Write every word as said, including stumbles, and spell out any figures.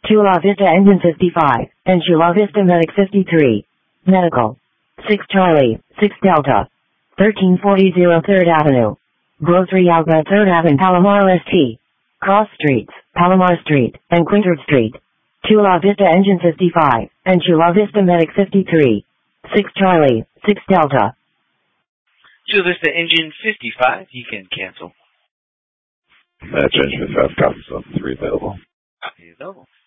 Chula Vista Engine fifty-five, and Chula Vista Medic fifty-three. Medical. six Charlie, six Delta. thirteen forty third Avenue. Grocery Outlet third Avenue, Palomar S T. Cross Streets, Palomar Street, and Quintard Street. Chula Vista Engine fifty-five, and Chula Vista Medic fifty-three. six Charlie, six Delta. Chula Vista Engine fifty-five, you can cancel. Match Engine fifty-five, copies of three available. Copy available.